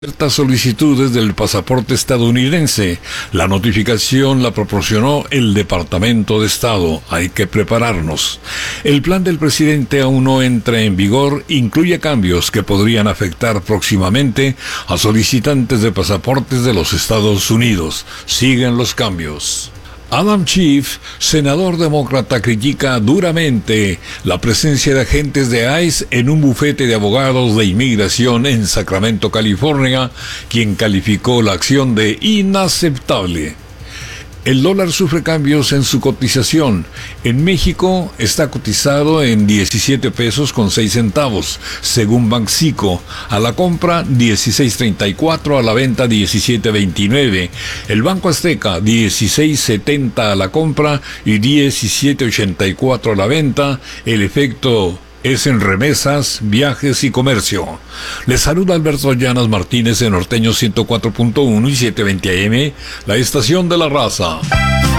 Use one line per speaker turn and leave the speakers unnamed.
Ciertas solicitudes del pasaporte estadounidense. La notificación la proporcionó el Departamento de Estado. Hay que prepararnos. El plan del presidente aún no entra en vigor. Incluye cambios que podrían afectar próximamente a solicitantes de pasaportes de los Estados Unidos. Siguen los cambios. Adam Schiff, senador demócrata, critica duramente la presencia de agentes de ICE en un bufete de abogados de inmigración en Sacramento, California, quien calificó la acción de inaceptable. El dólar sufre cambios en su cotización. En México está cotizado en 17 pesos con 6 centavos, según Banxico. A la compra 16.34, a la venta 17.29. El Banco Azteca 16.70 a la compra y 17.84 a la venta. El efecto es en remesas, viajes y comercio. Les saluda Alberto Llanas Martínez en Norteño 104.1 y 720 AM, la estación de la raza.